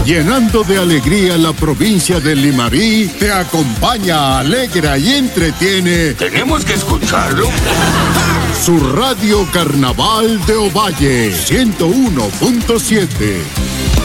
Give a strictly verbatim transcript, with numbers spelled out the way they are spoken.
llenando de alegría la provincia de Limarí, te acompaña, alegra y entretiene. Tenemos que escucharlo. Su radio Carnaval de Ovalle, ciento uno punto siete.